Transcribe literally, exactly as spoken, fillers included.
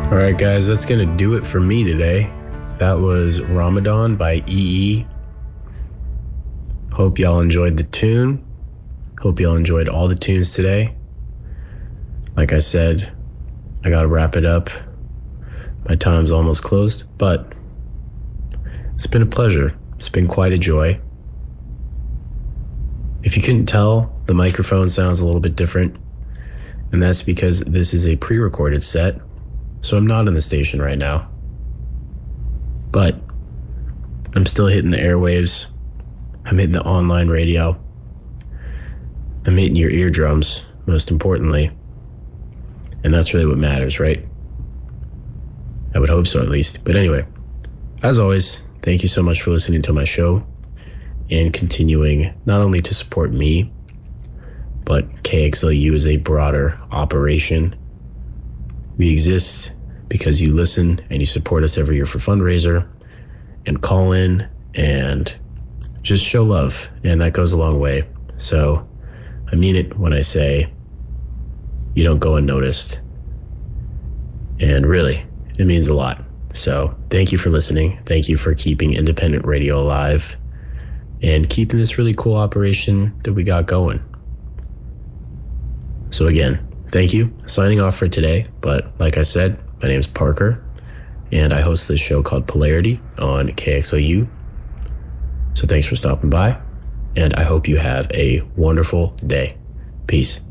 All right, guys, that's going to do it for me today. That was Ramadan by E E. Hope y'all enjoyed the tune. Hope y'all enjoyed all the tunes today. Like I said, I got to wrap it up. My time's almost closed, but it's been a pleasure. It's been quite a joy. If you couldn't tell, the microphone sounds a little bit different, and that's because this is a pre-recorded set, so I'm not in the station right now. But I'm still hitting the airwaves. I'm hitting the online radio. I'm hitting your eardrums, most importantly. And that's really what matters, right? I would hope so, at least. But anyway, as always, thank you so much for listening to my show and continuing not only to support me, but K X L U is a broader operation. We exist because you listen and you support us every year for fundraiser and call in and just show love. And that goes a long way. So I mean it when I say you don't go unnoticed. And really, it means a lot. So thank you for listening. Thank you for keeping independent radio alive and keeping this really cool operation that we got going. So again, thank you. Signing off for today. But like I said, my name's Parker, and I host this show called Polarity on K X L U. So thanks for stopping by, and I hope you have a wonderful day. Peace.